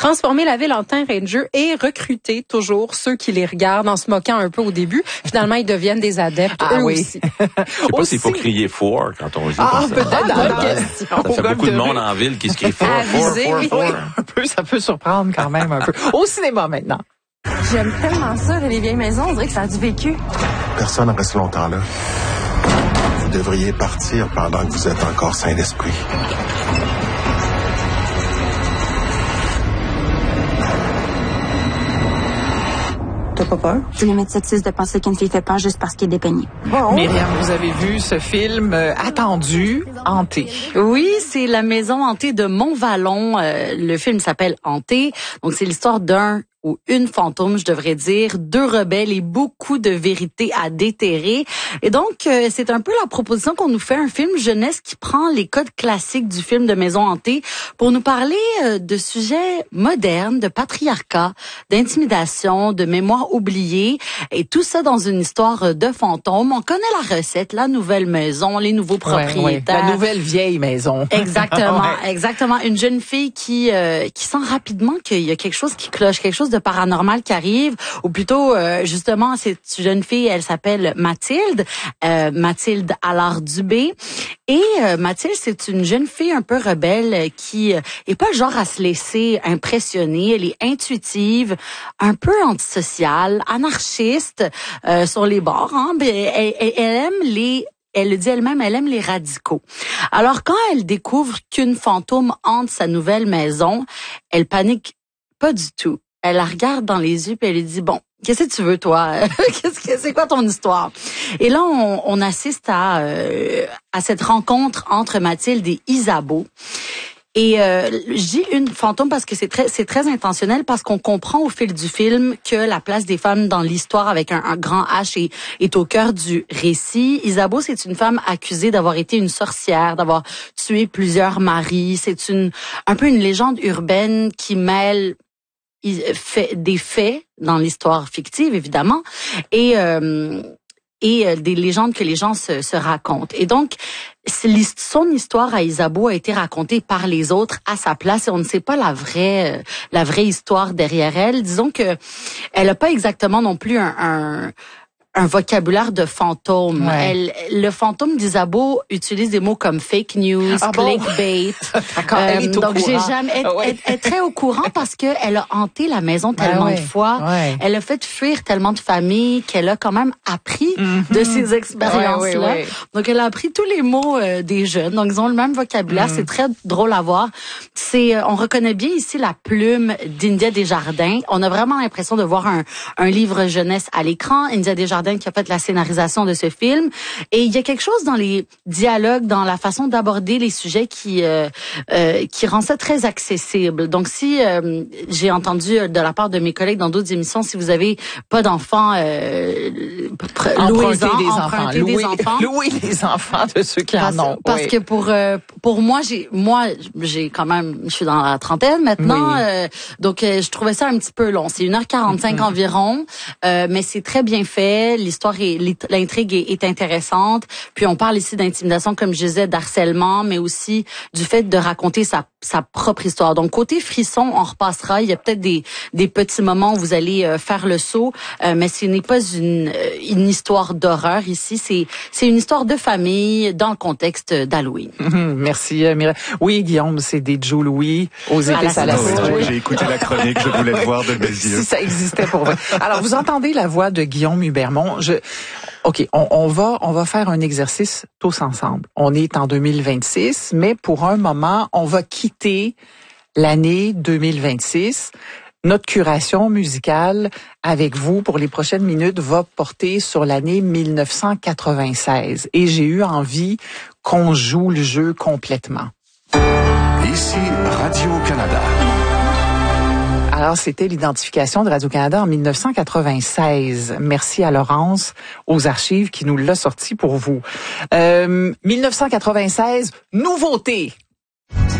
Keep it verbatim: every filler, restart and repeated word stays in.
transformer la ville en terrain de jeu et recruter toujours ceux qui les regardent en se moquant un peu au début. Finalement, ils deviennent des adeptes, ah, eux oui. aussi. Je sais pas s'il faut crier four quand on joue ah, comme ça. peut-être ça, bonne ça, question. ça fait beaucoup de monde en ville qui se crie four, four, four, four. Oui, un peu, ça peut surprendre quand même un peu. Au cinéma maintenant. J'aime tellement ça, les vieilles maisons. On dirait que ça a du vécu. Personne ne reste longtemps là. Vous devriez partir pendant que vous êtes encore sain d'esprit. T'as pas peur? Je voulais mettre cette cisse de penser qu'une fille fait peur juste parce qu'elle est dépeignée. Oh. Myriam, vous avez vu ce film euh, attendu, Hanté. Oui, c'est La maison hantée de Montvalon. Euh, le film s'appelle Hanté. Donc, c'est l'histoire d'un ou une fantôme, je devrais dire, deux rebelles et beaucoup de vérités à déterrer. Et donc, euh, c'est un peu la proposition qu'on nous fait, un film jeunesse qui prend les codes classiques du film de maison hantée pour nous parler euh, de sujets modernes, de patriarcat, d'intimidation, de mémoire oubliée, et tout ça dans une histoire de fantôme. On connaît la recette, la nouvelle maison, les nouveaux propriétaires. Ouais, ouais. La nouvelle vieille maison. Exactement, ouais. exactement. Une jeune fille qui euh, qui sent rapidement qu'il y a quelque chose qui cloche, quelque chose de paranormal qui arrive, ou plutôt euh, justement cette jeune fille, elle s'appelle Mathilde, euh, Mathilde Allard-Dubé, et euh, Mathilde, c'est une jeune fille un peu rebelle qui euh, est pas le genre à se laisser impressionner. Elle est intuitive, un peu antisociale, anarchiste euh, sur les bords. Hein? Elle, elle, elle aime les Elle le dit elle-même, elle aime les radicaux. Alors, quand elle découvre qu'une fantôme hante sa nouvelle maison, elle panique pas du tout. Elle la regarde dans les yeux et elle lui dit, bon, qu'est-ce que tu veux, toi? Qu'est-ce que c'est quoi ton histoire? Et là, on, on assiste à, euh, à cette rencontre entre Mathilde et Isabeau. Et euh, je dis une fantôme parce que c'est très c'est très intentionnel, parce qu'on comprend au fil du film que la place des femmes dans l'histoire avec un, un grand H est, est au cœur du récit. Isabeau, c'est une femme accusée d'avoir été une sorcière, d'avoir tué plusieurs maris. C'est une un peu une légende urbaine qui mêle fait des faits dans l'histoire fictive, évidemment, et euh, et des légendes que les gens se, se racontent. Et donc, son histoire à Isabeau a été racontée par les autres à sa place, et on ne sait pas la vraie la vraie histoire derrière elle. Disons que elle a pas exactement non plus un, un un vocabulaire de fantôme. Ouais. Elle, le fantôme d'Isabeau utilise des mots comme fake news, ah bon? clickbait. D'accord, euh, elle est au donc courant. j'ai jamais, elle, ouais. elle, elle est très au courant parce que elle a hanté la maison tellement ouais, de fois. Ouais. Elle a fait fuir tellement de familles qu'elle a quand même appris mm-hmm. de ces expériences-là. Ouais, ouais, ouais. Donc elle a appris tous les mots euh, des jeunes. Donc ils ont le même vocabulaire. Mm. C'est très drôle à voir. C'est, euh, on reconnaît bien ici la plume d'India Desjardins. On a vraiment l'impression de voir un, un livre jeunesse à l'écran. India Desjardins qui a fait la scénarisation de ce film, et il y a quelque chose dans les dialogues, dans la façon d'aborder les sujets qui euh, euh, qui rend ça très accessible. Donc si euh, j'ai entendu de la part de mes collègues dans d'autres émissions, si vous avez pas d'enfants, euh, louez-en, des enfants, louez, des enfants, louez les enfants de ceux qui parce, en ont. Parce oui. que pour euh, pour moi j'ai moi j'ai quand même je suis dans la trentaine maintenant, oui. euh, donc euh, je trouvais ça un petit peu long. C'est une heure quarante-cinq mm-hmm. environ, euh, mais c'est très bien fait. L'histoire est L'intrigue est, est intéressante. Puis on parle ici d'intimidation, comme je disais, d'harcèlement, mais aussi du fait de raconter sa, sa propre histoire. Donc côté frisson, on repassera. Il y a peut-être des, des petits moments où vous allez euh, faire le saut, euh, mais ce n'est pas une, une histoire d'horreur ici. C'est, c'est une histoire de famille dans le contexte d'Halloween. Mmh, merci euh, Mireille. Oui, Guillaume, c'est des Joe Louis aux épices à la citron. Oui, j'ai écouté la chronique, je voulais le voir de mes yeux. Si ça existait pour vrai. Alors vous entendez la voix de Guillaume Hubermont. Je OK, on, on va on va faire un exercice tous ensemble. On est en deux mille vingt-six, mais pour un moment, on va quitter l'année deux mille vingt-six. Notre curation musicale avec vous pour les prochaines minutes va porter sur l'année mille neuf cent quatre-vingt-seize, et j'ai eu envie qu'on joue le jeu complètement. Ici Radio-Canada. Alors, c'était l'identification de Radio-Canada en mille neuf cent quatre-vingt-seize. Merci à Laurence, aux archives, qui nous l'a sorti pour vous. Euh, mille neuf cent quatre-vingt-seize, nouveauté.